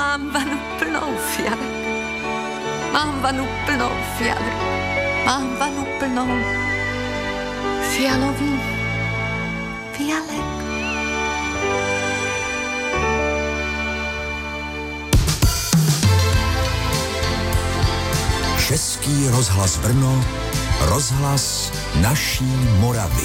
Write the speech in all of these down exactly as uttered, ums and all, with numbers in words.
Mám vanu plnou fialek, mám vanu plnou fialek, mám vanu plnou fialových fialek. Český rozhlas Brno, rozhlas naší Moravy.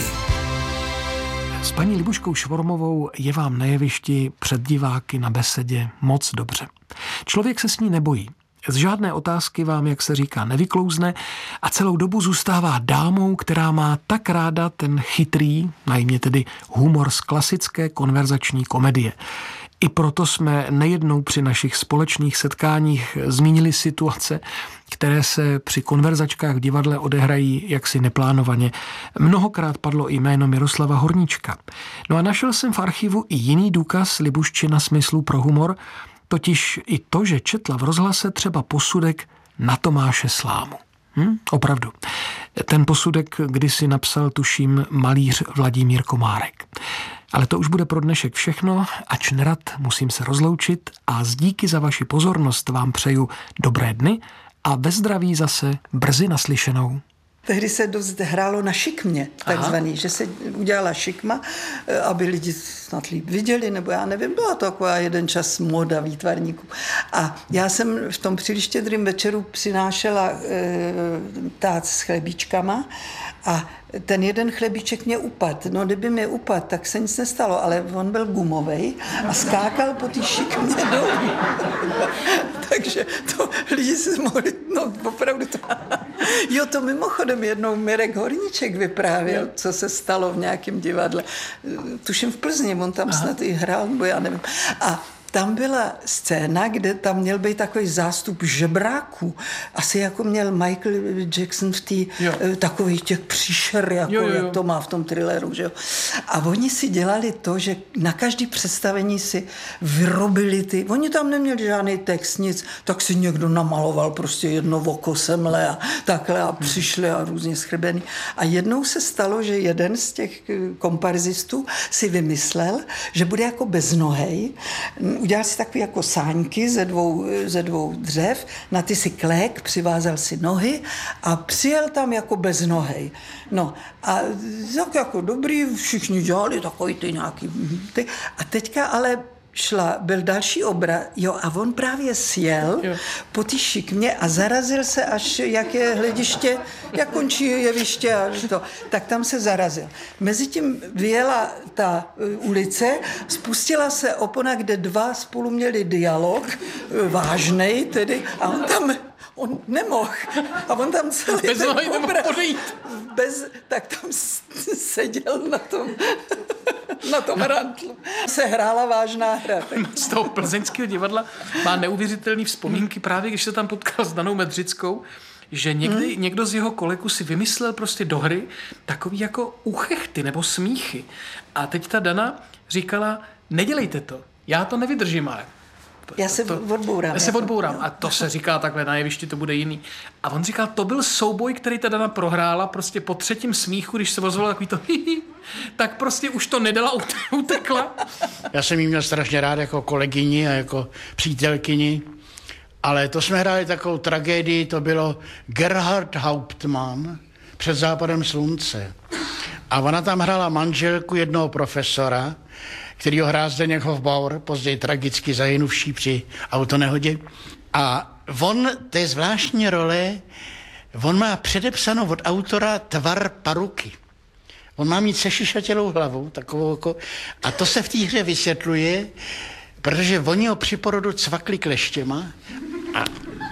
S paní Libuškou Švormovou je vám na jevišti před diváky na besedě moc dobře. Člověk se s ní nebojí. Z žádné otázky vám, jak se říká, nevyklouzne a celou dobu zůstává dámou, která má tak ráda ten chytrý, najmě tedy humor z klasické konverzační komedie. I proto jsme nejednou při našich společných setkáních zmínili situace, které se při konverzačkách v divadle odehrají jaksi neplánovaně. Mnohokrát padlo i jméno Miroslava Horníčka. No a našel jsem v archivu i jiný důkaz Libuščina smyslu pro humor, totiž i to, že četla v rozhlase třeba posudek na Tomáše Slámu. Hm? Opravdu. Ten posudek kdysi napsal, tuším, malíř Vladimír Komárek. Ale to už bude pro dnešek všechno, ač nerad musím se rozloučit a z díky za vaši pozornost vám přeju dobré dny a ve zdraví zase brzy naslyšenou. Tehdy se dost hrálo na šikmě, takzvaný, Aha. že se udělala šikma, aby lidi snad líp viděli, nebo já nevím, byla to taková jeden čas móda výtvarníků. A já jsem v tom příliš štědrým večeru přinášela e, tác s chlebíčkama a ten jeden chlebíček mě upad. No, kdyby mě upad, tak se nic nestalo, ale on byl gumovej a skákal po té šikmě dolů. Takže to lidi si mohli, no opravdu to. Jo, to mimochodem jednou Mirek Horníček vyprávěl, co se stalo v nějakém divadle. Tuším v Plzni, on tam Aha. snad i hrál, nebo já nevím. A tam byla scéna, kde tam měl být takový zástup žebráků. Asi jako měl Michael Jackson v té takových těch příšer, jako jo, jo, jo. jak to má v tom thrilleru. Že jo? A oni si dělali to, že na každý představení si vyrobili ty... Oni tam neměli žádný text, nic, tak si někdo namaloval prostě jedno oko semle a takhle a přišli a různě schrbený. A jednou se stalo, že jeden z těch komparzistů si vymyslel, že bude jako beznohej. Udělal si takové jako sáňky ze dvou, ze dvou dřev, na ty si klék, přivázal si nohy a přijel tam jako beznohej. No a tak jako dobrý, všichni dělali takový ty nějaký... Ty. A teďka ale šla, byl další obraz, jo, a on právě sjel jo. po té šikmě a zarazil se, až jak je hlediště, jak končí jeviště a to, tak tam se zarazil. Mezitím vyjela ta ulice, spustila se opona, kde dva spolu měli dialog, vážnej tedy, a on tam on nemohl. A on tam celý bez ten obraz, bez, tak tam seděl na tom, na tom rantlu. Se hrála vážná hra. Z toho plzeňského divadla má neuvěřitelné vzpomínky právě, když se tam potkal s Danou Medřickou, že někdy hmm. někdo z jeho kolegů si vymyslel prostě do hry takový jako uchechty nebo smíchy. A teď ta Dana říkala, nedělejte to, já to nevydržím, ale Já se to, odbourám. Já se odbourám. A to se říká takhle, na jevišti to bude jiný. A on říkal, to byl souboj, který ta Dana prohrála prostě po třetím smíchu, když se ozvalo takový to hihi, tak prostě už to nedala, utekla. Já jsem jí měl strašně rád jako kolegyni a jako přítelkyni, ale to jsme hráli takovou tragédii, to bylo Gerhard Hauptmann Před západem slunce. A ona tam hrála manželku jednoho profesora, kterýho hrál Zdeněk Hofbauer, později tragicky zahynuvší při autonehodě. A on, to je zvláštní role, on má předepsanou od autora tvar paruky. On má mít sešišatělou hlavu, takovou jako, a to se v té hře vysvětluje, protože oni ho při porodu cvakli kleštěma a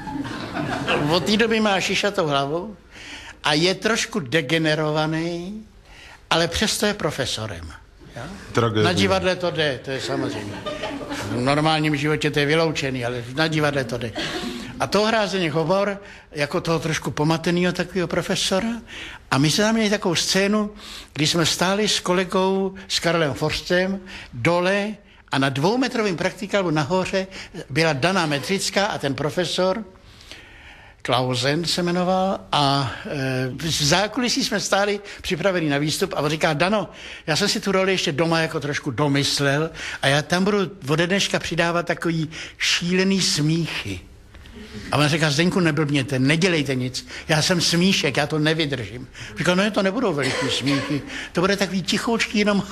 od té doby má šišatou hlavu a je trošku degenerovaný, ale přesto je profesorem. Na divadle to jde, to je samozřejmě. V normálním životě to je vyloučený, ale na divadle to jde. A to hrál Zdeněk Hofbauer jako toho trošku pomatenýho takového profesora. A my jsme tam měli takovou scénu, kdy jsme stáli s kolegou, s Karlem Forstem, dole a na dvoumetrovém praktikálu nahoře byla Dana Medřická a ten profesor, Klausen se jmenoval a e, v zákulisí jsme stáli připraveni na výstup a on říká, Dano, já jsem si tu roli ještě doma jako trošku domyslel a já tam budu ode dneška přidávat takový šílený smíchy. A on říká, Zdeňku, neblbněte, nedělejte nic, já jsem smíšek, já to nevydržím. Říkal, no to nebudou veliký smíchy, to bude takový tichoučký jenom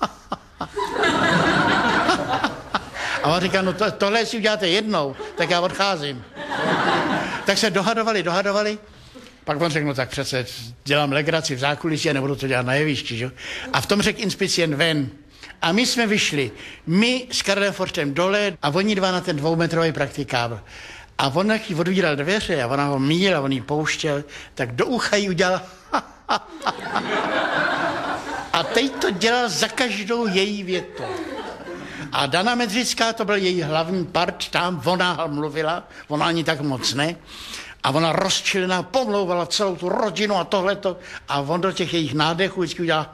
a on říká, no to, tohle si uděláte jednou, tak já odcházím. Tak se dohadovali, dohadovali, pak on řekl, no tak přece dělám legraci v zákulisí a nebudu to dělat na jevišti, že? A v tom řekl inspicient ven. A my jsme vyšli, my s Karlem Forštem dole a oni dva na ten dvoumetrový praktikábl. A on, jak jí odvíral dveře a ona ho míl a on jí pouštěl, tak do ucha jí udělal a teď to dělal za každou její větu. A Dana Medřická, to byl její hlavní part, tam ona mluvila, ona ani tak moc ne. A ona rozčilená pomlouvala celou tu rodinu a tohleto. A on do těch jejich nádechů vždycky udělal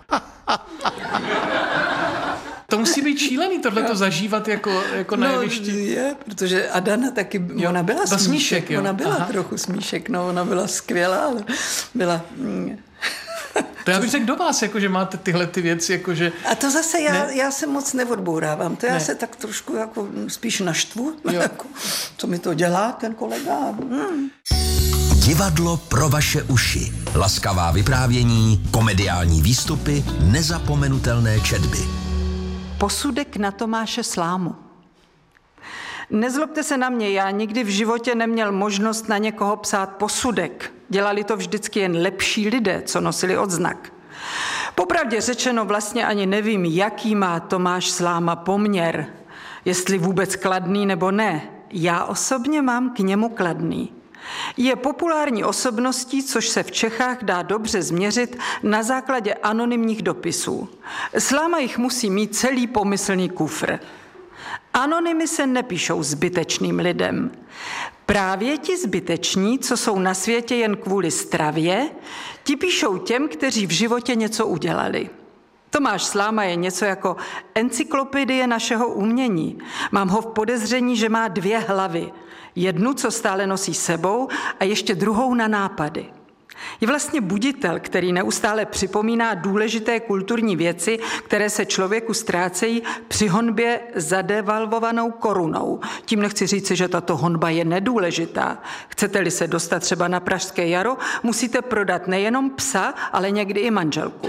To musí být šílený tohleto zažívat jako, jako na No jevišti. je, protože Adana taky, Jo, ona byla ta smíšek, smíšek, jo. ona byla Aha. trochu smíšek, no ona byla skvělá, ale byla... mm. To já bych řekl do vás, jako, že máte tyhle ty věci, jako, že... A to zase já, Ne. já se moc neodbourávám, to já Ne. se tak trošku jako spíš naštvu, jako, co mi to dělá ten kolega. Hmm. Divadlo pro vaše uši. Laskavá vyprávění, komediální výstupy, nezapomenutelné četby. Posudek na Tomáše Slámu. Nezlobte se na mě, já nikdy v životě neměl možnost na někoho psát posudek. Dělali to vždycky jen lepší lidé, co nosili odznak. Popravdě řečeno vlastně ani nevím, jaký má Tomáš Sláma poměr, jestli vůbec kladný nebo ne. Já osobně mám k němu kladný. Je populární osobností, což se v Čechách dá dobře změřit na základě anonymních dopisů. Sláma jich musí mít celý pomyslný kufr. Anonymy se nepíšou zbytečným lidem. Právě ti zbyteční, co jsou na světě jen kvůli stravě, ti píšou těm, kteří v životě něco udělali. Tomáš Sláma je něco jako encyklopedie našeho umění. Mám ho v podezření, že má dvě hlavy. Jednu, co stále nosí sebou, a ještě druhou na nápady. Je vlastně buditel, který neustále připomíná důležité kulturní věci, které se člověku ztrácejí při honbě za devalvovanou korunou. Tím nechci říci, že tato honba je nedůležitá. Chcete-li se dostat třeba na Pražské jaro, musíte prodat nejenom psa, ale někdy i manželku.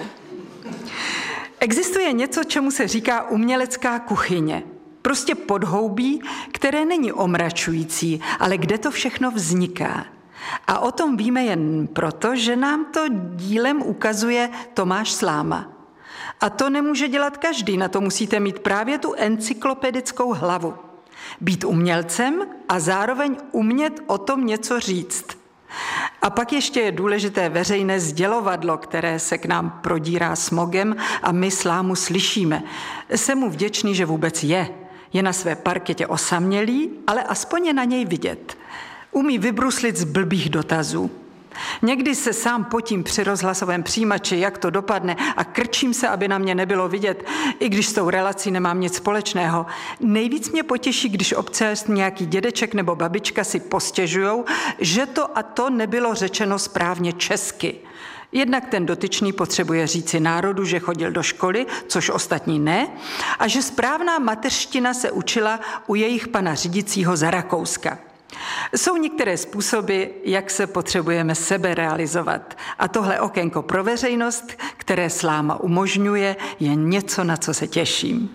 Existuje něco, čemu se říká umělecká kuchyně. Prostě podhoubí, které není omračující, ale kde to všechno vzniká. A o tom víme jen proto, že nám to dílem ukazuje Tomáš Sláma. A to nemůže dělat každý, na to musíte mít právě tu encyklopedickou hlavu. Být umělcem a zároveň umět o tom něco říct. A pak ještě je důležité veřejné sdělovadlo, které se k nám prodírá smogem a my Slámu slyšíme. Jsem mu vděčný, že vůbec je. Je na své parketě osamělý, ale aspoň je na něj vidět. Umí vybruslit z blbých dotazů. Někdy se sám potím při rozhlasovém přijímači, jak to dopadne, a krčím se, aby na mě nebylo vidět, i když s tou relací nemám nic společného. Nejvíc mě potěší, když občas nějaký dědeček nebo babička si postěžujou, že to a to nebylo řečeno správně česky. Jednak ten dotyčný potřebuje říci národu, že chodil do školy, což ostatní ne, a že správná mateřština se učila u jejich pana řídícího za Rakouska. Jsou některé způsoby, jak se potřebujeme sebe realizovat. A tohle okénko pro veřejnost, které Sláma umožňuje, je něco, na co se těším.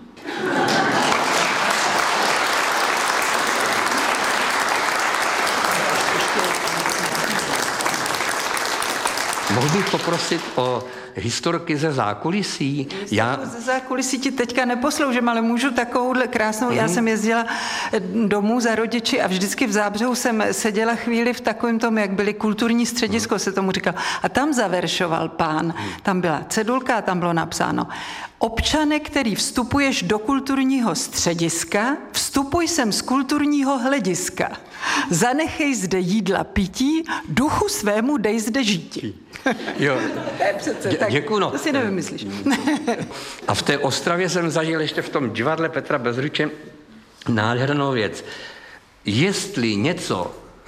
Mohl bych poprosit o historky ze zákulisí? Já... Ze zákulisí ti teďka neposloužím, ale můžu takovouhle krásnou. Mm. Já jsem jezdila domů za rodiči a vždycky v Zábřehu jsem seděla chvíli v takovém tom, jak byly kulturní středisko, mm. se tomu říkal. A tam zaveršoval pán. Mm. Tam byla cedulka a tam bylo napsáno: Občane, který vstupuješ do kulturního střediska, vstupuj sem z kulturního hlediska. Zanechej zde jídla pití, duchu svému dej zde žítí. Jo. To je přece, tak Děkuju, no. To si nevymyslíš. A v té Ostravě jsem zažil ještě v tom divadle Petra Bezruče nádhernou věc. Jestli něco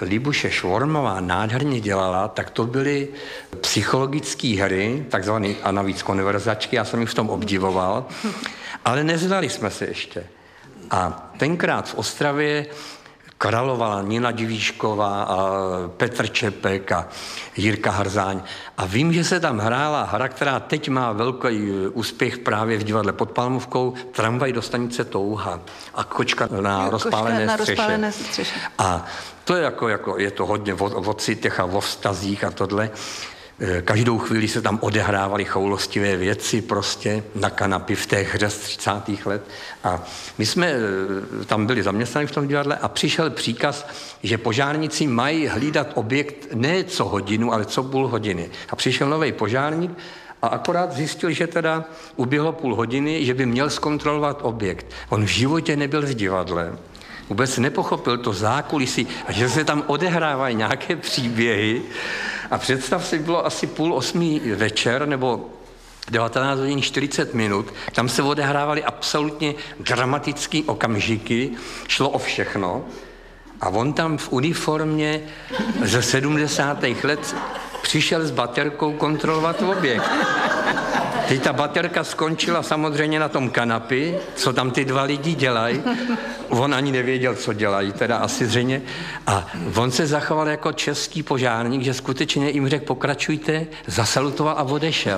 Libuše Švormová nádherně dělala, tak to byly psychologické hry, takzvané a navíc konverzačky, já jsem ji v tom obdivoval, ale neznali jsme se ještě. A tenkrát v Ostravě královala Nina Divíšková a Petr Čepek a Jirka Harzáň. A vím, že se tam hrála hra, která teď má velký úspěch právě v divadle pod Palmovkou, Tramvaj do stanice Touha a Kočka na rozpálené na střeše. rozpálené střeše. A to je jako, jako je to hodně o, o citech a o vztazích a tohle. Každou chvíli se tam odehrávaly choulostivé věci prostě na kanapy v té hře z třicátých let. A my jsme tam byli zaměstnaní v tom divadle a přišel příkaz, že požárníci mají hlídat objekt ne co hodinu, ale co půl hodiny. A přišel nový požárník a akorát zjistil, že teda uběhlo půl hodiny, že by měl zkontrolovat objekt. On v životě nebyl v divadle. Vůbec nepochopil to zákulisí a že se tam odehrávají nějaké příběhy. A představ si, bylo asi půl osmý večer, nebo devatenáct hodin čtyřicet minut, tam se odehrávaly absolutně dramatické okamžiky, šlo o všechno. A on tam v uniformě ze sedmdesátých let přišel s baterkou kontrolovat objekt. Teď ta baterka skončila samozřejmě na tom kanapi, co tam ty dva lidi dělají. On ani nevěděl, co dělají, teda asi zřejmě. A on se zachoval jako český požárník, že skutečně jim řekl, pokračujte, zasalutoval a odešel.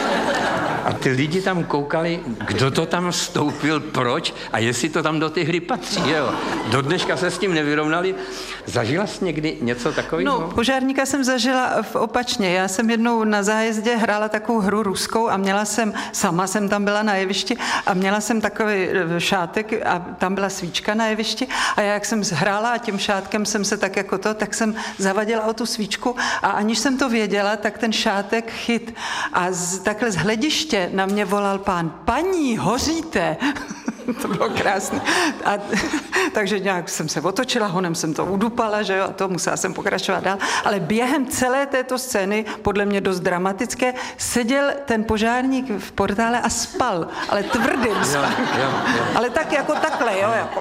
A ty lidi tam koukali, kdo to tam vstoupil, proč a jestli to tam do té hry patří. Jo. Do dneška se s tím nevyrovnali. Zažila jsi někdy něco takového? No, požárníka jsem zažila v opačně. Já jsem jednou na zájezdě hrála takovou hru ruskou a měla jsem, sama jsem tam byla na jevišti a měla jsem takový šátek a tam byla svíčka na jevišti a já, jak jsem hrála a tím šátkem jsem se tak jako to, tak jsem zavadila o tu svíčku a aniž jsem to věděla, tak ten šátek chyt a z, takhle z hlediště na mě volal pán, paní, hoříte. To bylo krásné. A, takže nějak jsem se otočila, honem jsem to udupala, že jo, a to musela jsem pokračovat dál. Ale během celé této scény, podle mě dost dramatické, seděl ten požárník v portále a spal, ale tvrdým spánkem. Ale tak jako takhle, jo, jako.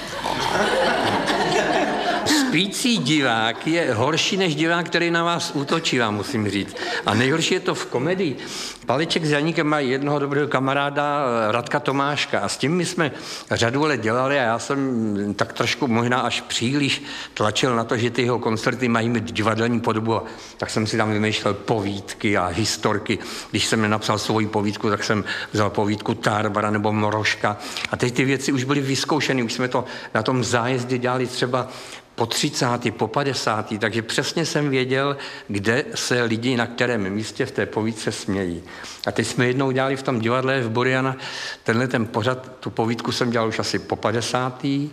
Spící divák je horší než divák, který na vás útočí, vám musím říct. A nejhorší je to v komedii. Paliček s Janíkem mají jednoho dobrého kamaráda, Radka Tomáška. A s tím my jsme řadu let dělali a já jsem tak trošku možná až příliš tlačil na to, že ty jeho koncerty mají mít divadelní podobu. Tak jsem si tam vymýšlel povídky a historky. Když jsem nenapsal svoji povídku, tak jsem vzal povídku Tarbara nebo Moroška. A teď ty věci už byly vyzkoušeny. Už jsme to na tom zájezdě dělali třeba po třicátý, po padesátý, takže přesně jsem věděl, kde se lidi na kterém místě v té povídce smějí. A teď jsme jednou dělali v tom divadle v Boriana, tenhle ten pořad, tu povídku jsem dělal už asi po padesátý.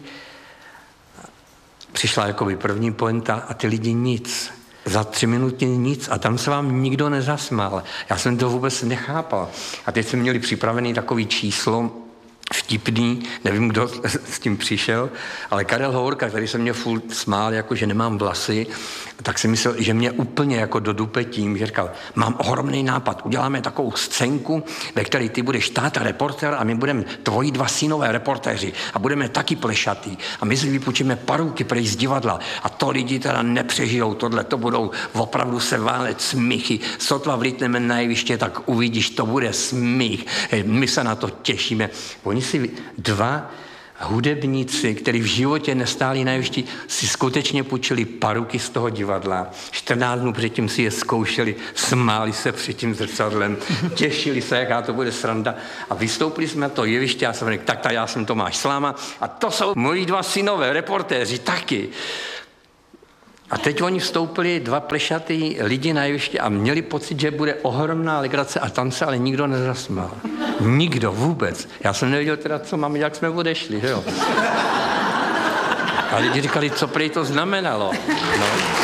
Přišla jakoby první pointa a ty lidi nic. Za tři minuty nic a tam se vám nikdo nezasmál. Já jsem to vůbec nechápal. A teď jsme měli připravený takový číslo, vtipný, nevím, kdo s tím přišel, ale Karel Hovorka, který se mě furt smál, jako že nemám vlasy, tak si myslel, že mě úplně jako do dupe tím, že říkal, mám ohromný nápad, uděláme takovou scénku, ve které ty budeš táta reportér a my budeme tvoji dva synové reportéři a budeme taky plešatý a my si vypůjčíme paruky prej z divadla a to lidi teda nepřežijou tohle, to budou opravdu se válet smíchy, sotva vlítneme na jeviště, tak uvidíš, to bude smích, my se na to těšíme. Oni si dva hudebníci, kteří v životě nestáli na jevišti, si skutečně půjčili paruky z toho divadla. čtrnáct dnů předtím si je zkoušeli, smáli se před tím zrcadlem, těšili se, jaká to bude sranda. A vystoupili jsme na to jeviště a jsem řekl, tak ta já jsem Tomáš Sláma a to jsou moji dva synové reportéři taky. A teď oni vstoupili, dva plešatý lidi na jeviště a měli pocit, že bude ohromná legrace a tam se ale nikdo nezasmál. Nikdo vůbec. Já jsem nevěděl teda, co máme, jak jsme odešli, že jo. A lidi říkali, co prej to znamenalo. No.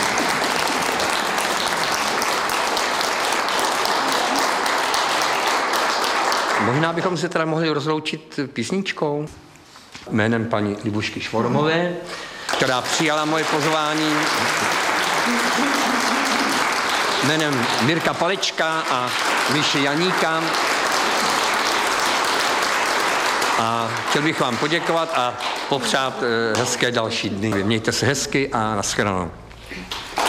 Možná bychom se teda mohli rozloučit písničkou jménem paní Libušky Švormové, která přijala moje pozvání, jménem Mirka Palička a Míši Janíka. A chtěl bych vám poděkovat a popřát hezké další dny. Mějte se hezky a nashledanou. taky.